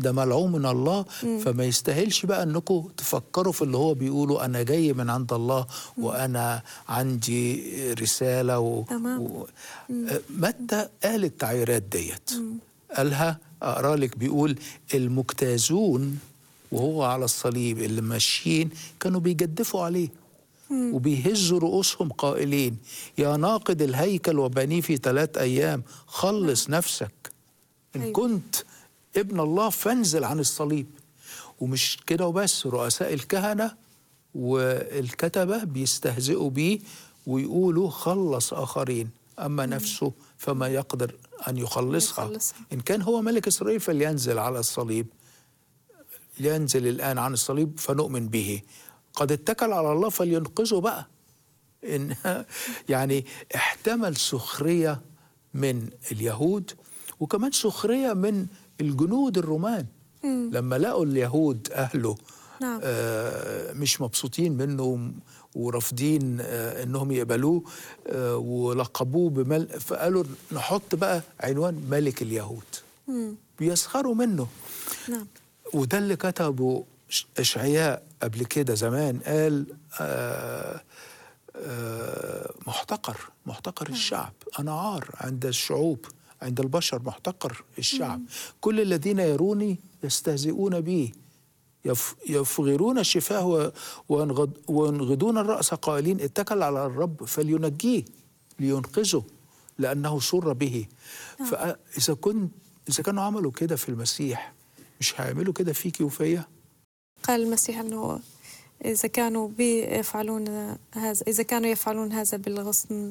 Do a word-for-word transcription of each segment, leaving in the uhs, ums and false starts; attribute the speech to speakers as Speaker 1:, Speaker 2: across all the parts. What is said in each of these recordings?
Speaker 1: ده ملعون من الله.
Speaker 2: مم.
Speaker 1: فما يستاهلش بقى انكم تفكروا في اللي هو بيقوله انا جاي من عند الله وانا عندي رساله و...
Speaker 2: تمام.
Speaker 1: و...
Speaker 2: مم.
Speaker 1: متى قال التعبيرات ديت،
Speaker 2: مم.
Speaker 1: قالها اقرا لك، بيقول المجتازون وهو على الصليب اللي ماشيين كانوا بيجدفوا عليه
Speaker 2: مم.
Speaker 1: وبيهزوا رؤوسهم قائلين يا ناقد الهيكل وبنيه في ثلاث أيام خلص نفسك إن
Speaker 2: أيوة.
Speaker 1: كنت ابن الله فانزل عن الصليب. ومش كده وبس، رؤساء الكهنة والكتبة بيستهزئوا بيه ويقولوا خلص آخرين أما نفسه فما يقدر أن يخلصها.
Speaker 2: يخلصها.
Speaker 1: إن كان هو ملك إسرائيل فلينزل على الصليب، لينزل الآن عن الصليب فنؤمن به. قد اتكل على الله فلينقذه بقى. إن يعني احتمل سخرية من اليهود وكمان سخرية من الجنود الرومان.
Speaker 2: مم.
Speaker 1: لما لقوا اليهود أهله
Speaker 2: نعم.
Speaker 1: آه مش مبسوطين منه ورافضين آه انهم يقبلوه آه ولقبوه بمل، فقالوا نحط بقى عنوان ملك اليهود.
Speaker 2: مم.
Speaker 1: بيسخروا منه.
Speaker 2: نعم.
Speaker 1: وده اللي كتبه إشعياء قبل كده زمان، قال آه آه محتقر محتقر الشعب، أنا عار عند الشعوب، عند البشر محتقر الشعب.
Speaker 2: مم.
Speaker 1: كل الذين يروني يستهزئون بي يف يفغرون الشفاه وينغضون الرأس قائلين اتكل على الرب فلينجيه لينقذه لأنه سر به. فإذا كنت إذا كانوا عملوا كده في المسيح مش هيعملوا كده فيكي وفيا؟
Speaker 2: قال المسيح أنه إذا كانوا بيفعلون هذا إذا كانوا يفعلون هذا بالغصن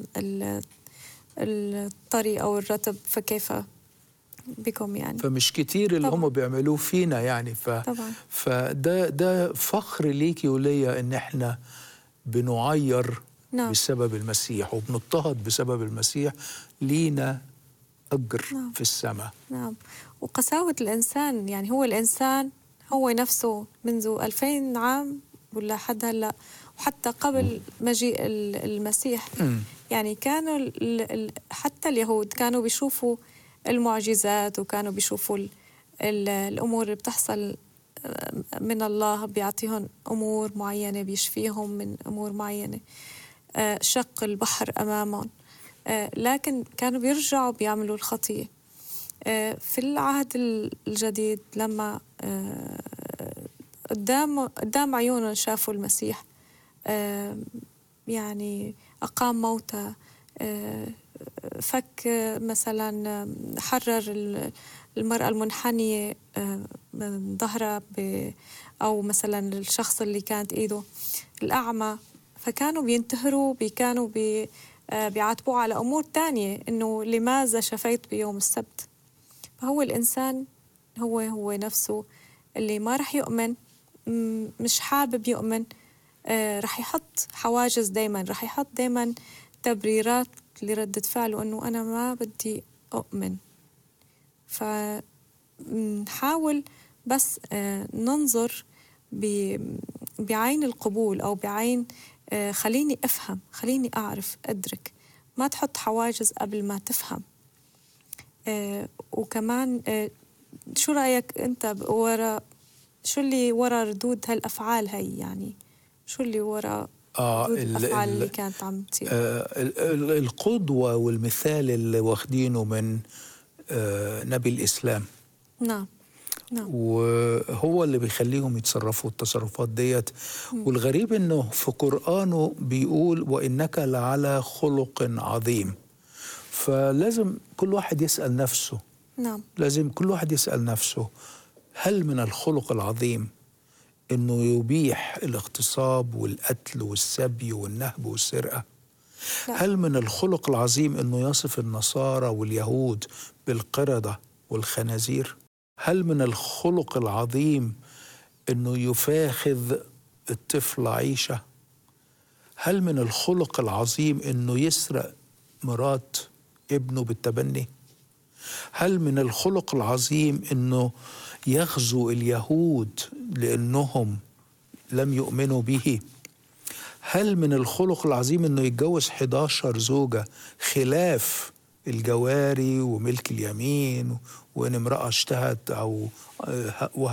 Speaker 2: الطري أو الرطب فكيف بكم يعني.
Speaker 1: فمش كتير اللي هم بيعملوه فينا يعني. ف...
Speaker 2: طبعا.
Speaker 1: فده ده فخر ليكي وليا إن إحنا بنعير
Speaker 2: نعم.
Speaker 1: بسبب المسيح وبنضطهد بسبب المسيح، لينا أجر
Speaker 2: نعم.
Speaker 1: في السماء.
Speaker 2: نعم. وقساوة الإنسان، يعني هو الإنسان هو نفسه منذ ألفين عام ولا حد هلا وحتى قبل مجيء المسيح
Speaker 1: م.
Speaker 2: يعني كانوا ال ال حتى اليهود كانوا بيشوفوا المعجزات وكانوا بيشوفوا ال ال الأمور اللي بتحصل من الله، بيعطيهم أمور معينة، بيشفيهم من أمور معينة، آه شق البحر أمامهم، آه لكن كانوا بيرجعوا بيعملوا الخطية. آه في العهد الجديد لما آه قدام قدام عيونهم شافوا المسيح، آه يعني أقام موتى، آه فك مثلا حرر المرأة المنحنية من ظهرها، أو مثلا الشخص اللي كانت إيده الأعمى، فكانوا بينتهروا بي كانوا بي بيعاتبوه على أمور تانية، إنه لماذا شفيت بيوم السبت. فهو الإنسان هو هو نفسه اللي ما رح يؤمن، مش حابب يؤمن، رح يحط حواجز دايما، رح يحط دايما تبريرات لردة فعله إنه أنا ما بدي أؤمن. فنحاول بس ننظر بعين القبول أو بعين خليني أفهم، خليني أعرف أدرك، ما تحط حواجز قبل ما تفهم. وكمان شو رأيك أنت ورا شو اللي ورا ردود هالأفعال هاي؟ يعني شو اللي ورا
Speaker 1: آه
Speaker 2: الأفعال اللي كانت عم تصير؟
Speaker 1: آه القدوة والمثال اللي واخدينه من آه نبي الإسلام.
Speaker 2: نعم. نعم.
Speaker 1: وهو اللي بيخليهم يتصرفوا التصرفات ديت. والغريب إنه في قرآنه بيقول وإنك لعلى خلق عظيم. فلازم كل واحد يسأل نفسه.
Speaker 2: نعم.
Speaker 1: لازم كل واحد يسأل نفسه، هل من الخلق العظيم إنه يبيح الاغتصاب والقتل والسبي والنهب والسرقة؟
Speaker 2: لا.
Speaker 1: هل من الخلق العظيم إنه يصف النصارى واليهود بالقردة والخنازير؟ هل من الخلق العظيم إنه يفاخذ الطفل عيشة؟ هل من الخلق العظيم إنه يسرق مرات ابنه بالتبني؟ هل من الخلق العظيم إنه يغزو اليهود لأنهم لم يؤمنوا به؟ هل من الخلق العظيم إنه يتجوز حداشر زوجة خلاف الجواري وملك اليمين وإن امرأة اشتهت أو